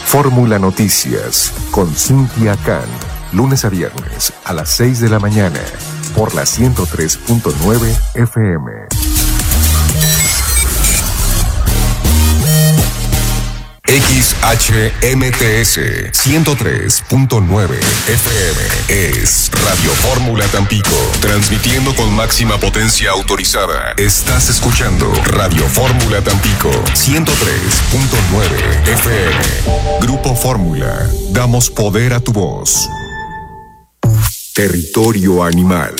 Fórmula Noticias con Cintia Can, lunes a viernes a las 6 de la mañana por la 103.9 FM. XHMTS 103.9 FM es Radio Fórmula Tampico, transmitiendo con máxima potencia autorizada. Estás escuchando Radio Fórmula Tampico 103.9 FM. Grupo Fórmula, damos poder a tu voz. Territorio animal.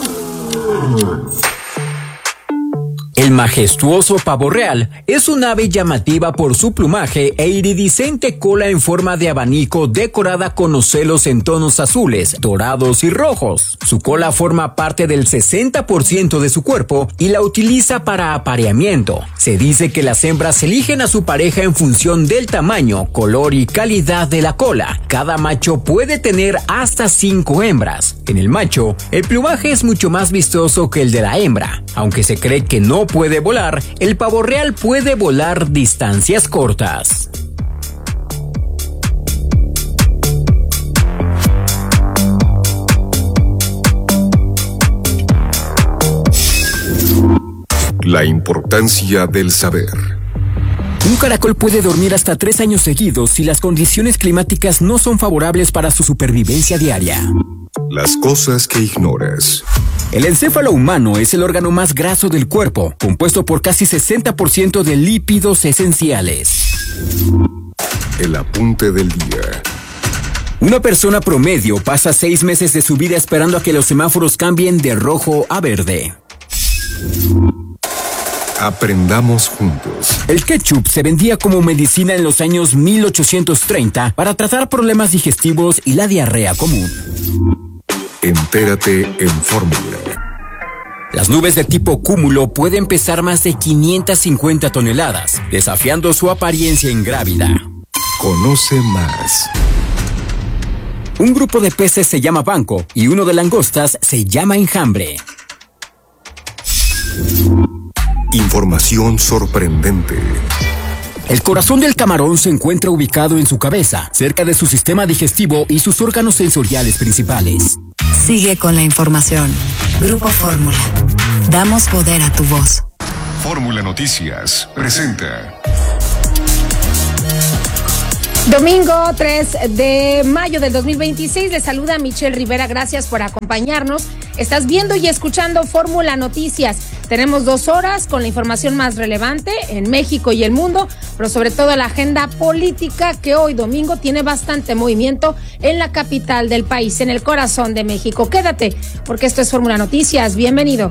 El majestuoso pavo real es un ave llamativa por su plumaje e iridiscente cola en forma de abanico decorada con ocelos en tonos azules, dorados y rojos. Su cola forma parte del 60% de su cuerpo y la utiliza para apareamiento. Se dice que las hembras eligen a su pareja en función del tamaño, color y calidad de la cola. Cada macho puede tener hasta 5 hembras. En el macho, el plumaje es mucho más vistoso que el de la hembra. Aunque se cree que no puede volar, el pavo real puede volar distancias cortas. La importancia del saber. Un caracol puede dormir hasta 3 años seguidos si las condiciones climáticas no son favorables para su supervivencia diaria. Las cosas que ignoras. El encéfalo humano es el órgano más graso del cuerpo, compuesto por casi 60% de lípidos esenciales. El apunte del día. Una persona promedio pasa 6 meses de su vida esperando a que los semáforos cambien de rojo a verde. Aprendamos juntos. El ketchup se vendía como medicina en los años 1830 para tratar problemas digestivos y la diarrea común. Entérate en Fórmula. Las nubes de tipo cúmulo pueden pesar más de 550 toneladas, desafiando su apariencia ingrávida. Conoce más. Un grupo de peces se llama banco y uno de langostas se llama enjambre. Información sorprendente. El corazón del camarón se encuentra ubicado en su cabeza, cerca de su sistema digestivo y sus órganos sensoriales principales. Sigue con la información. Grupo Fórmula. Damos poder a tu voz. Fórmula Noticias presenta. Domingo 3 de mayo del 2026, les saluda Michelle Rivera, gracias por acompañarnos. Estás viendo y escuchando Fórmula Noticias. Tenemos 2 horas con la información más relevante en México y el mundo, pero sobre todo la agenda política que hoy domingo tiene bastante movimiento en la capital del país, en el corazón de México. Quédate, porque esto es Fórmula Noticias. Bienvenido.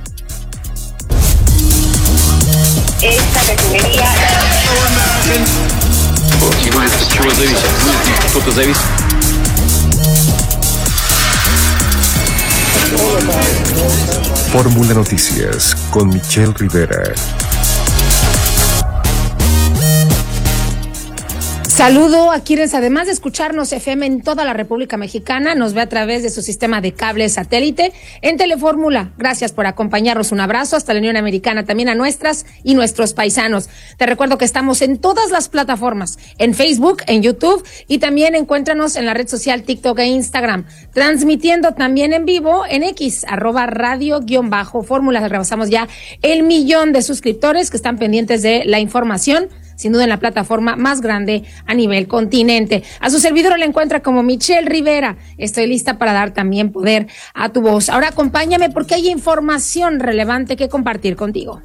Esta refinería... Fórmula Noticias con Michelle Rivera. Saludo a quienes, además de escucharnos FM en toda la República Mexicana, nos ve a través de su sistema de cable satélite en Telefórmula. Gracias por acompañarnos. Un abrazo hasta la Unión Americana, también a nuestras y nuestros paisanos. Te recuerdo que estamos en todas las plataformas, en Facebook, en YouTube, y también encuéntranos en la red social TikTok e Instagram, transmitiendo también en vivo en X, @radio_fórmula. Rebasamos ya el 1,000,000 de suscriptores que están pendientes de la información, sin duda en la plataforma más grande a nivel continente. A su servidor le encuentra como Michelle Rivera. Estoy lista para dar también poder a tu voz. Ahora acompáñame porque hay información relevante que compartir contigo.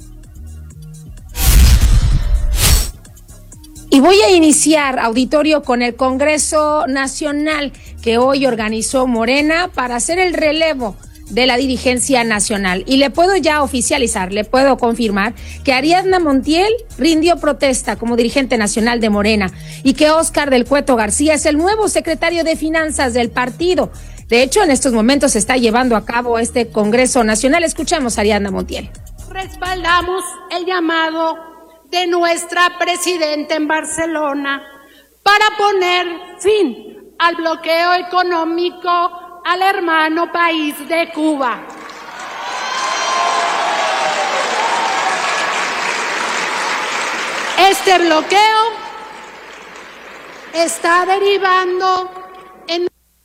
Y voy a iniciar, auditorio, con el Congreso Nacional que hoy organizó Morena para hacer el relevo de la dirigencia nacional. Y le puedo ya oficializar, le puedo confirmar que Ariadna Montiel rindió protesta como dirigente nacional de Morena y que Óscar del Cueto García es el nuevo secretario de Finanzas del partido. De hecho, en estos momentos se está llevando a cabo este Congreso Nacional. Escuchemos a Ariadna Montiel. Respaldamos el llamado de nuestra presidenta en Barcelona para poner fin al bloqueo económico al hermano país de Cuba. Este bloqueo está derivando en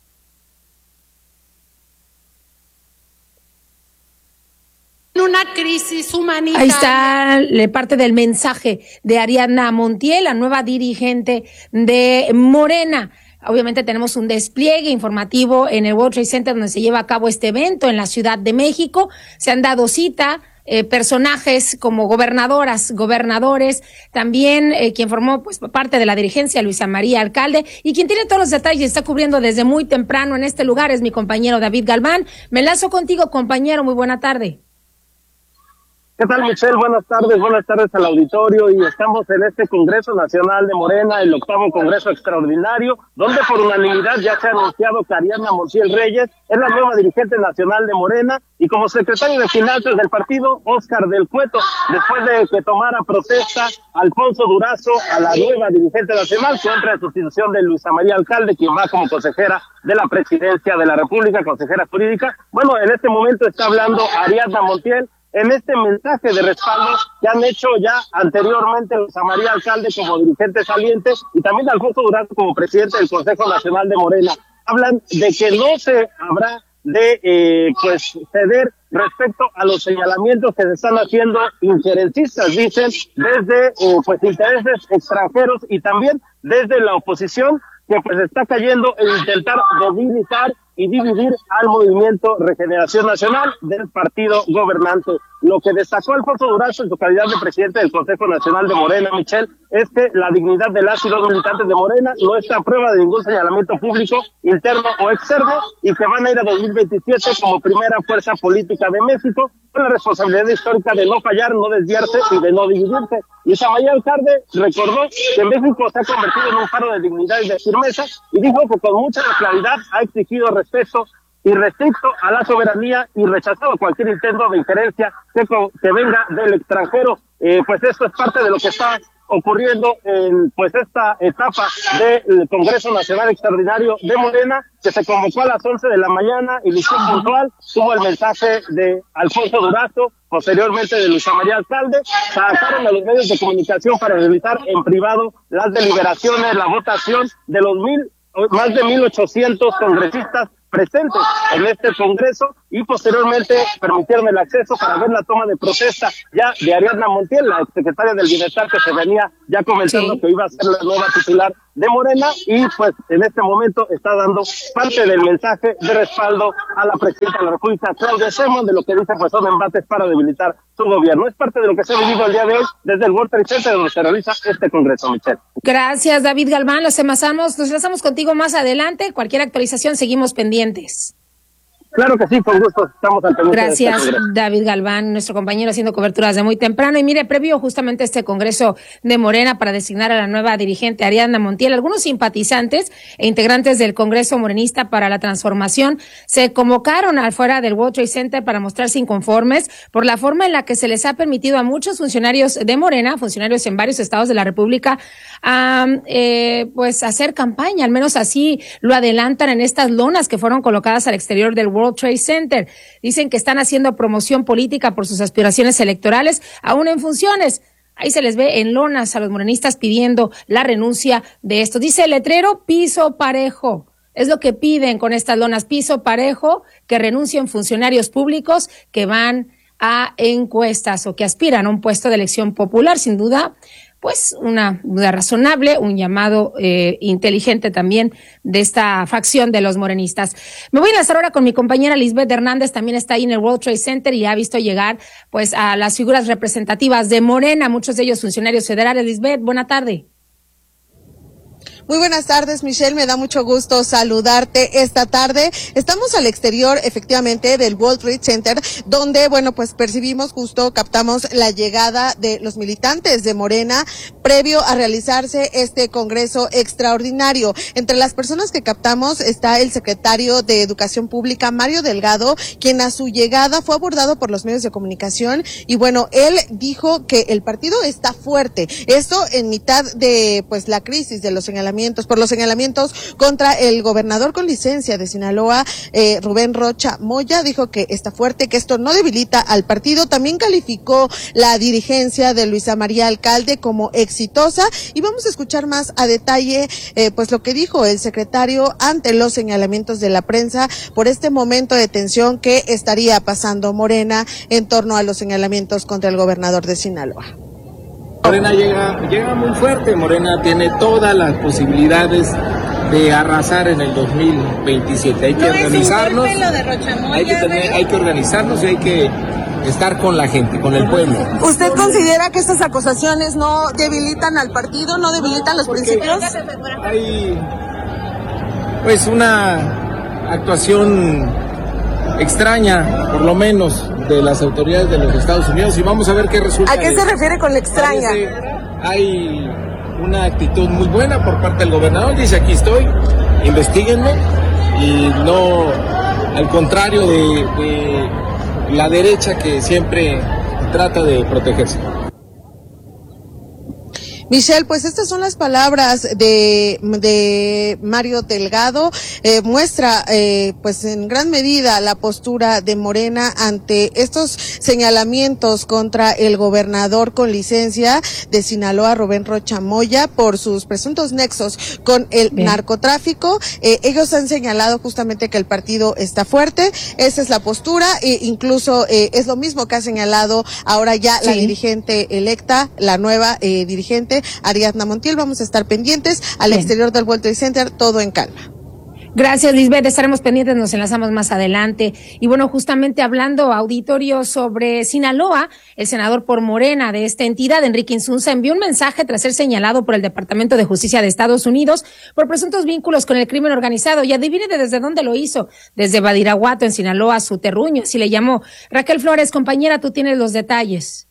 una crisis humanitaria. Ahí está parte del mensaje de Ariadna Montiel, la nueva dirigente de Morena. Obviamente tenemos un despliegue informativo en el World Trade Center donde se lleva a cabo este evento en la Ciudad de México. Se han dado cita personajes como gobernadores, también quien formó pues parte de la dirigencia, Luisa María Alcalde, y quien tiene todos los detalles, está cubriendo desde muy temprano en este lugar, es mi compañero David Galván. Me enlazo contigo, compañero, muy buena tarde. ¿Qué tal, Michelle? Buenas tardes al auditorio, y estamos en este Congreso Nacional de Morena, el 8º Congreso Extraordinario, donde por unanimidad ya se ha anunciado que Ariadna Montiel Reyes es la nueva dirigente nacional de Morena, y como secretario de Finanzas del partido, Óscar del Cueto, después de que tomara protesta Alfonso Durazo a la nueva dirigente nacional, que entra en sustitución de Luisa María Alcalde, quien va como consejera de la Presidencia de la República, consejera jurídica. Bueno, en este momento está hablando Ariadna Montiel en este mensaje de respaldo que han hecho ya anteriormente Luisa María Alcalde como dirigente saliente y también Alfonso Durazo como presidente del Consejo Nacional de Morena. Hablan de que no se habrá de ceder respecto a los señalamientos que se están haciendo injerencistas, dicen, desde intereses extranjeros y también desde la oposición, que pues está cayendo en intentar debilitar y dividir al Movimiento Regeneración Nacional del partido gobernante. Lo que destacó Alfonso Durazo en su calidad de presidente del Consejo Nacional de Morena, Michelle, es que la dignidad de las y los militantes de Morena no está a prueba de ningún señalamiento público, interno o externo, y que van a ir a 2027 como primera fuerza política de México, con la responsabilidad histórica de no fallar, no desviarse y de no dividirse. Y Samael Alcalde recordó que México se ha convertido en un faro de dignidad y de firmeza, y dijo que con mucha claridad ha exigido respeto irrestricto a la soberanía y rechazado cualquier intento de injerencia que venga del extranjero. Pues esto es parte de lo que está ocurriendo en esta etapa del Congreso Nacional Extraordinario de Morena, que se convocó a las 11 de la mañana, inició puntual, tuvo el mensaje de Alfonso Durazo, posteriormente de Luisa María Alcalde, sacaron a los medios de comunicación para realizar en privado las deliberaciones, la votación de los más de 1,800 congresistas presentes en este congreso, y posteriormente permitieron el acceso para ver la toma de protesta ya de Ariadna Montiel, la exsecretaria del Bienestar, que se venía ya comentando que iba a ser la nueva titular de Morena, y pues en este momento está dando parte del mensaje de respaldo a la presidenta de la República, Claudia Sheinbaum, de lo que dice pues son embates para debilitar su gobierno. Es parte de lo que se ha vivido el día de hoy desde el World Trade Center, donde se realiza este congreso, Michelle. Gracias, David Galván. Nos enlazamos contigo más adelante. Cualquier actualización, seguimos pendientes. Claro que sí, con gusto, estamos al pendiente. Gracias, David Galván, nuestro compañero haciendo coberturas de muy temprano. Y mire, previo justamente a este Congreso de Morena para designar a la nueva dirigente Ariadna Montiel, algunos simpatizantes e integrantes del Congreso Morenista para la Transformación se convocaron afuera del World Trade Center para mostrarse inconformes por la forma en la que se les ha permitido a muchos funcionarios de Morena, funcionarios en varios estados de la República, pues hacer campaña, al menos así lo adelantan en estas lonas que fueron colocadas al exterior del World Trade Center. Dicen que están haciendo promoción política por sus aspiraciones electorales, aún en funciones. Ahí se les ve en lonas a los morenistas pidiendo la renuncia de esto. Dice el letrero, piso parejo. Es lo que piden con estas lonas, piso parejo, que renuncien funcionarios públicos que van a encuestas o que aspiran a un puesto de elección popular. Sin duda, pues una duda razonable, un llamado inteligente también de esta facción de los morenistas. Me voy a enlazar ahora con mi compañera Lisbeth Hernández, también está ahí en el World Trade Center y ha visto llegar pues a las figuras representativas de Morena, muchos de ellos funcionarios federales. Lisbeth, buena tarde. Muy buenas tardes, Michelle, me da mucho gusto saludarte esta tarde. Estamos al exterior, efectivamente, del World Trade Center, donde, bueno, pues captamos la llegada de los militantes de Morena previo a realizarse este Congreso Extraordinario. Entre las personas que captamos está el secretario de Educación Pública, Mario Delgado, quien a su llegada fue abordado por los medios de comunicación y, bueno, él dijo que el partido está fuerte. Esto en mitad de, pues, la crisis de los señalamientos los señalamientos contra el gobernador con licencia de Sinaloa, Rubén Rocha Moya. Dijo que está fuerte, que esto no debilita al partido. También calificó la dirigencia de Luisa María Alcalde como exitosa, y vamos a escuchar más a detalle pues lo que dijo el secretario ante los señalamientos de la prensa por este momento de tensión que estaría pasando Morena en torno a los señalamientos contra el gobernador de Sinaloa. Morena llega muy fuerte. Morena tiene todas las posibilidades de arrasar en el 2027. Hay que organizarnos, hay que organizarnos y hay que estar con la gente, con el pueblo. ¿Usted considera que estas acusaciones no debilitan al partido, no debilitan los principios? Hay pues una actuación extraña, por lo menos, de las autoridades de los Estados Unidos, y vamos a ver qué resulta. ¿A qué se refiere con la extraña? Hay una actitud muy buena por parte del gobernador, dice: aquí estoy, investíguenme, y no al contrario de la derecha, que siempre trata de protegerse. Michelle, pues estas son las palabras de Mario Delgado. Muestra pues en gran medida la postura de Morena ante estos señalamientos contra el gobernador con licencia de Sinaloa, Rubén Rocha Moya, por sus presuntos nexos con el narcotráfico. Ellos han señalado justamente que el partido está fuerte. Esa es la postura, incluso es lo mismo que ha señalado ahora ya la dirigente electa, la nueva dirigente Ariadna Montiel. Vamos a estar pendientes al exterior del World Trade Center, todo en calma. Gracias, Lisbeth, estaremos pendientes, nos enlazamos más adelante. Y bueno, justamente hablando, auditorio, sobre Sinaloa, el senador por Morena de esta entidad, Enrique Insunza, envió un mensaje tras ser señalado por el Departamento de Justicia de Estados Unidos por presuntos vínculos con el crimen organizado. Y adivine desde dónde lo hizo: desde Badiraguato, en Sinaloa, su terruño, así le llamó. Raquel Flores, compañera, tú tienes los detalles.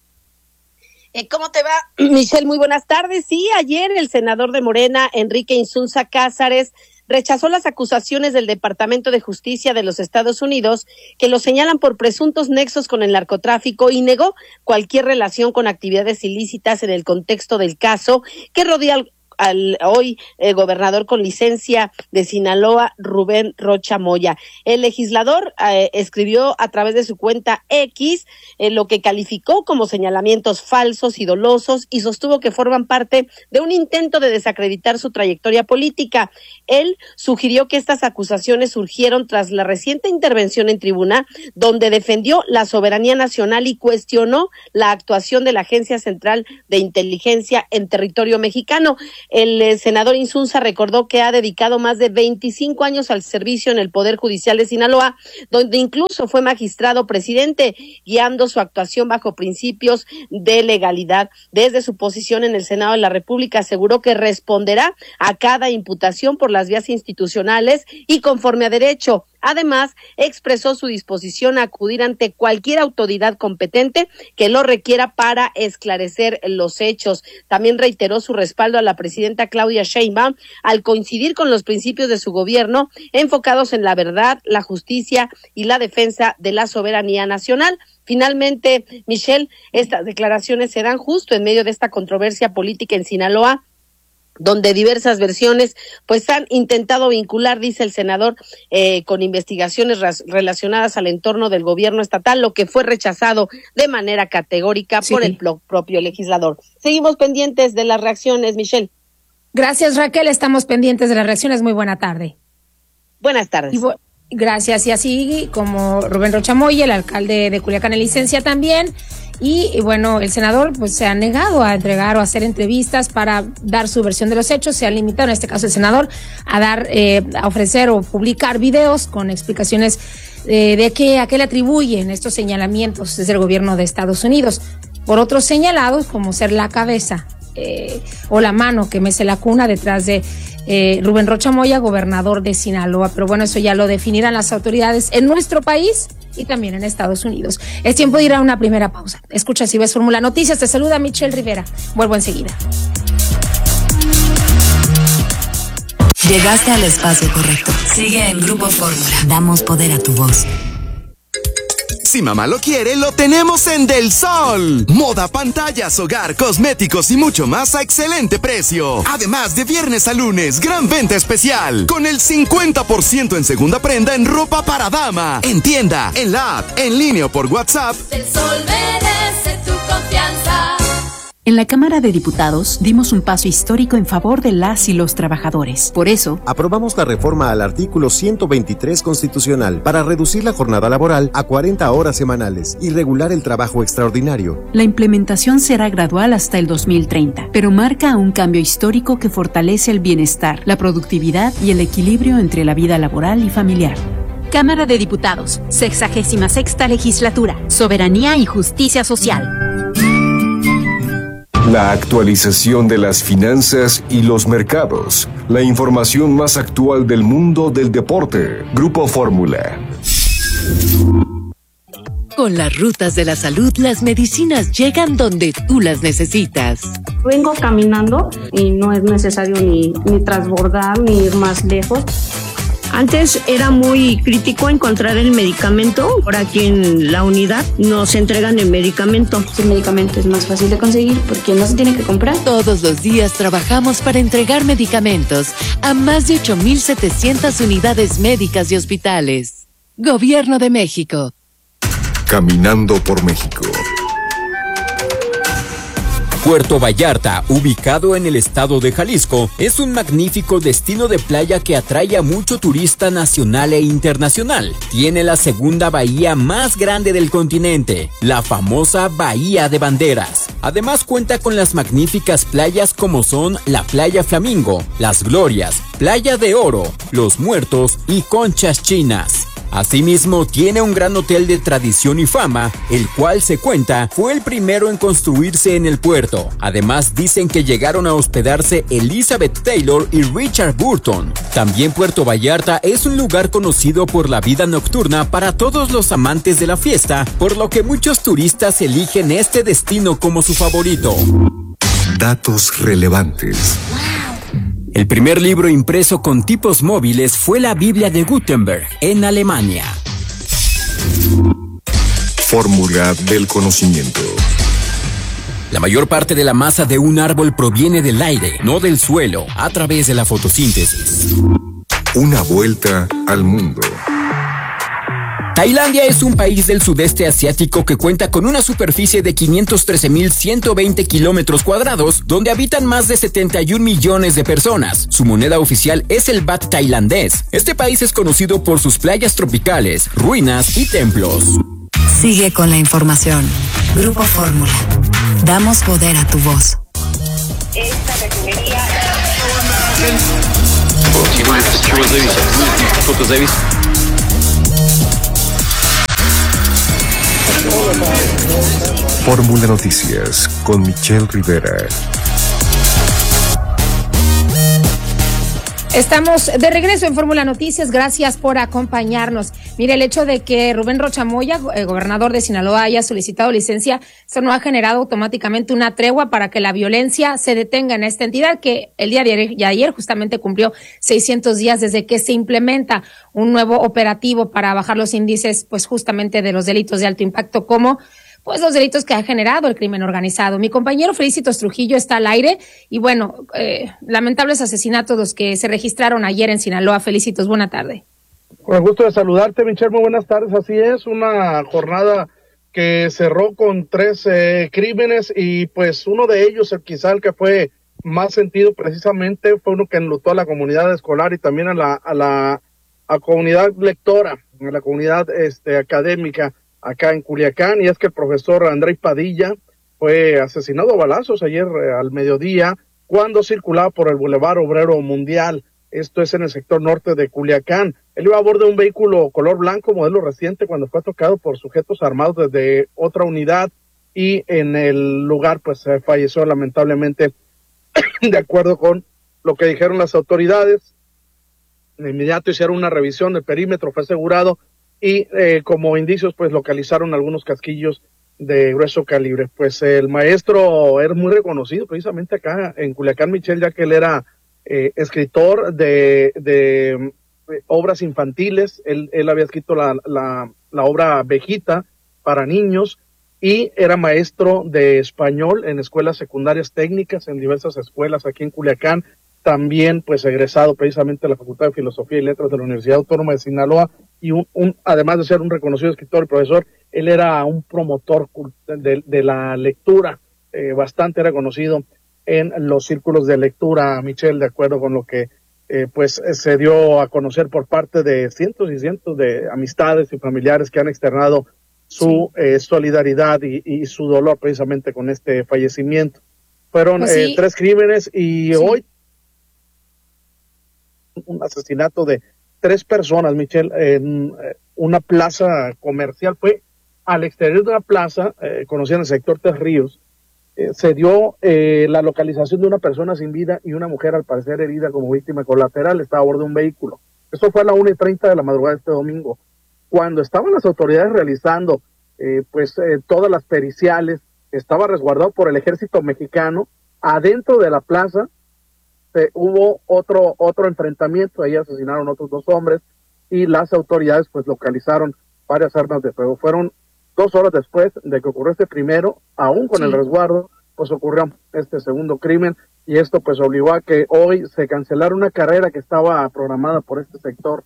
¿Cómo te va, Michelle? Muy buenas tardes. Sí, ayer el senador de Morena, Enrique Insunza Cázares, rechazó las acusaciones del Departamento de Justicia de los Estados Unidos que lo señalan por presuntos nexos con el narcotráfico, y negó cualquier relación con actividades ilícitas en el contexto del caso que rodea al hoy gobernador con licencia de Sinaloa, Rubén Rocha Moya. El legislador escribió a través de su cuenta X lo que calificó como señalamientos falsos y dolosos, y sostuvo que forman parte de un intento de desacreditar su trayectoria política. Él sugirió que estas acusaciones surgieron tras la reciente intervención en tribuna, donde defendió la soberanía nacional y cuestionó la actuación de la Agencia Central de Inteligencia en territorio mexicano. El senador Insunza recordó que ha dedicado más de 25 años al servicio en el Poder Judicial de Sinaloa, donde incluso fue magistrado presidente, guiando su actuación bajo principios de legalidad. Desde su posición en el Senado de la República aseguró que responderá a cada imputación por las vías institucionales y conforme a derecho. Además, expresó su disposición a acudir ante cualquier autoridad competente que lo requiera para esclarecer los hechos. También reiteró su respaldo a la presidenta Claudia Sheinbaum al coincidir con los principios de su gobierno enfocados en la verdad, la justicia y la defensa de la soberanía nacional. Finalmente, Michelle, estas declaraciones se dan justo en medio de esta controversia política en Sinaloa, donde diversas versiones pues han intentado vincular, dice el senador, con investigaciones relacionadas al entorno del gobierno estatal, lo que fue rechazado de manera categórica por el propio legislador. Seguimos pendientes de las reacciones, Michelle. Gracias, Raquel, estamos pendientes de las reacciones. Muy buena tarde. Buenas tardes. Gracias, y así como Rubén Rocha Moya, el alcalde de Culiacán en licencia también. Y bueno, el senador pues se ha negado a entregar o a hacer entrevistas para dar su versión de los hechos. Se ha limitado, en este caso el senador, a dar, a ofrecer o publicar videos con explicaciones de a qué le atribuyen estos señalamientos desde el gobierno de Estados Unidos. Por otros señalados, como ser la cabeza o la mano que mece la cuna detrás de Rubén Rocha Moya, gobernador de Sinaloa. Pero bueno, eso ya lo definirán las autoridades en nuestro país y también en Estados Unidos. Es tiempo de ir a una primera pausa. Escucha Si Ves Fórmula Noticias. Te saluda Michelle Rivera. Vuelvo enseguida. Llegaste al espacio correcto. Sigue en Grupo Fórmula. Damos poder a tu voz. Si mamá lo quiere, lo tenemos en Del Sol. Moda, pantallas, hogar, cosméticos y mucho más a excelente precio. Además, de viernes a lunes, gran venta especial. Con el 50% en segunda prenda en ropa para dama. En tienda, en la app, en línea o por WhatsApp. Del Sol merece tu confianza. En la Cámara de Diputados dimos un paso histórico en favor de las y los trabajadores. Por eso, aprobamos la reforma al artículo 123 constitucional para reducir la jornada laboral a 40 horas semanales y regular el trabajo extraordinario. La implementación será gradual hasta el 2030, pero marca un cambio histórico que fortalece el bienestar, la productividad y el equilibrio entre la vida laboral y familiar. Cámara de Diputados, 66ª Legislatura, Soberanía y Justicia Social. La actualización de las finanzas y los mercados. La información más actual del mundo del deporte. Grupo Fórmula. Con las rutas de la salud, las medicinas llegan donde tú las necesitas. Vengo caminando y no es necesario ni transbordar ni ir más lejos. Antes era muy crítico encontrar el medicamento. Por aquí en la unidad nos entregan el medicamento. El medicamento es más fácil de conseguir porque no se tiene que comprar. Todos los días trabajamos para entregar medicamentos a más de 8,700 unidades médicas y hospitales. Gobierno de México. Caminando por México. Puerto Vallarta, ubicado en el estado de Jalisco, es un magnífico destino de playa que atrae a mucho turista nacional e internacional. Tiene la segunda bahía más grande del continente, la famosa Bahía de Banderas. Además cuenta con las magníficas playas como son la Playa Flamingo, Las Glorias, Playa de Oro, Los Muertos y Conchas Chinas. Asimismo, tiene un gran hotel de tradición y fama, el cual se cuenta fue el primero en construirse en el puerto. Además, dicen que llegaron a hospedarse Elizabeth Taylor y Richard Burton. También Puerto Vallarta es un lugar conocido por la vida nocturna para todos los amantes de la fiesta, por lo que muchos turistas eligen este destino como su favorito. Datos relevantes. El primer libro impreso con tipos móviles fue la Biblia de Gutenberg, en Alemania. Fórmula del conocimiento. La mayor parte de la masa de un árbol proviene del aire, no del suelo, a través de la fotosíntesis. Una vuelta al mundo. Tailandia es un país del sudeste asiático que cuenta con una superficie de 513,120 kilómetros cuadrados, donde habitan más de 71 millones de personas. Su moneda oficial es el baht tailandés. Este país es conocido por sus playas tropicales, ruinas y templos. Sigue con la información. Grupo Fórmula. Damos poder a tu voz. Esta refinería... Fórmula Noticias con Michelle Rivera. Estamos de regreso en Fórmula Noticias, gracias por acompañarnos. Mire, el hecho de que Rubén Rocha Moya, gobernador de Sinaloa, haya solicitado licencia, eso no ha generado automáticamente una tregua para que la violencia se detenga en esta entidad que el día de ayer justamente cumplió 600 días desde que se implementa un nuevo operativo para bajar los índices, pues justamente de los delitos de alto impacto como pues los delitos que ha generado el crimen organizado. Mi compañero Felicitos Trujillo está al aire y bueno, lamentables asesinatos los que se registraron ayer en Sinaloa. Felicitos, buena tarde. Con el gusto de saludarte, Michelle, muy buenas tardes. Así es, una jornada que cerró con 3 crímenes y pues uno de ellos, quizá el que fue más sentido precisamente, fue uno que enlutó a la comunidad escolar y también a la comunidad lectora, a la comunidad académica acá en Culiacán, y es que el profesor Andrés Padilla fue asesinado a balazos ayer al mediodía cuando circulaba por el Boulevard Obrero Mundial. Esto es en el sector norte de Culiacán. Él iba a bordo de un vehículo color blanco, modelo reciente, cuando fue tocado por sujetos armados desde otra unidad y en el lugar pues falleció lamentablemente. De acuerdo con lo que dijeron las autoridades, de inmediato hicieron una revisión del perímetro, fue asegurado y como indicios pues localizaron algunos casquillos de grueso calibre. Pues el maestro era muy reconocido precisamente acá en Culiacán, Michelle, ya que él era escritor de obras infantiles. Él había escrito la obra Vejita, para niños y era maestro de español en escuelas secundarias técnicas en diversas escuelas aquí en Culiacán. También pues egresado precisamente de la Facultad de Filosofía y Letras de la Universidad Autónoma de Sinaloa y además de ser un reconocido escritor y profesor, él era un promotor de la lectura, bastante reconocido en los círculos de lectura, Michelle, de acuerdo con lo que pues se dio a conocer por parte de cientos y cientos de amistades y familiares que han externado su solidaridad y su dolor precisamente con este fallecimiento. Fueron pues 3 crímenes y hoy un asesinato de 3 personas, Michelle, en una plaza comercial. Fue al exterior de una plaza, conocida en el sector Tres Ríos. Se dio la localización de una persona sin vida y una mujer al parecer herida como víctima colateral. Estaba a bordo de un vehículo. Esto fue a la 1:30 de la madrugada de este domingo. Cuando estaban las autoridades realizando todas las periciales, estaba resguardado por el ejército mexicano. Adentro de la plaza hubo otro enfrentamiento. Ahí asesinaron otros 2 hombres y las autoridades pues localizaron varias armas de fuego. Fueron 2 horas después de que ocurrió este primero, aún con el resguardo, pues ocurrió este segundo crimen, y esto pues obligó a que hoy se cancelara una carrera que estaba programada por este sector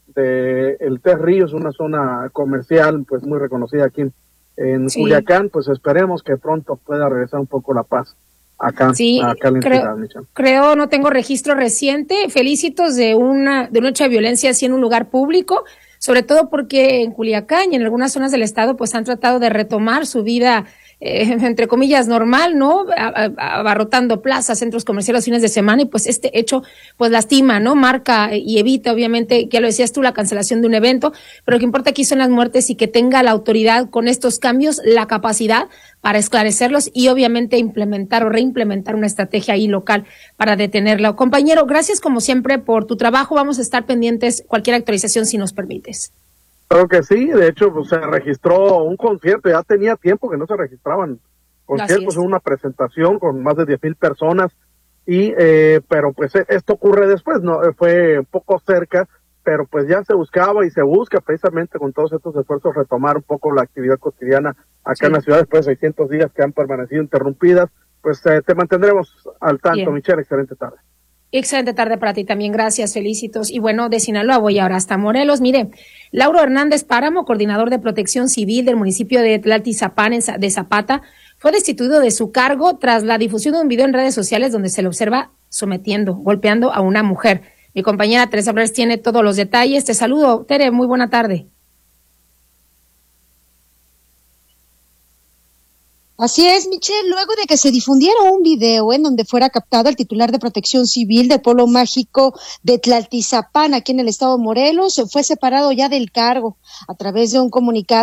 de el Tres Ríos, una zona comercial pues muy reconocida aquí en Culiacán. Pues esperemos que pronto pueda regresar un poco la paz acá en la entidad, Michelle. Creo, no tengo registro reciente, felicitos de un hecho de violencia así en un lugar público, sobre todo porque en Culiacán y en algunas zonas del estado pues han tratado de retomar su vida entre comillas normal, ¿no? Abarrotando plazas, centros comerciales, fines de semana, y pues este hecho pues lastima, ¿no? Marca y evita, obviamente, ya lo decías tú, la cancelación de un evento, pero lo que importa aquí son las muertes y que tenga la autoridad con estos cambios la capacidad para esclarecerlos y obviamente implementar o reimplementar una estrategia ahí local para detenerla. Compañero, gracias como siempre por tu trabajo. Vamos a estar pendientes cualquier actualización si nos permites. Creo que sí, de hecho pues, se registró un concierto, ya tenía tiempo que no se registraban conciertos, una presentación con más de 10,000 personas, y pero pues esto ocurre después, no fue un poco cerca, pero pues ya se buscaba y se busca precisamente con todos estos esfuerzos retomar un poco la actividad cotidiana acá en la ciudad después de 600 días que han permanecido interrumpidas. Pues te mantendremos al tanto, Michelle, excelente tarde. Excelente tarde para ti también, gracias, felicitos. Y bueno, de Sinaloa voy ahora hasta Morelos. Mire, Lauro Hernández Páramo, coordinador de protección civil del municipio de Tlaltizapán de Zapata, fue destituido de su cargo tras la difusión de un video en redes sociales donde se le observa golpeando a una mujer. Mi compañera Teresa Flores tiene todos los detalles. Te saludo, Tere, muy buena tarde. Así es, Michelle, luego de que se difundiera un video en donde fuera captado el titular de Protección Civil del pueblo mágico de Tlaltizapán, aquí en el estado de Morelos, fue separado ya del cargo. A través de un comunicado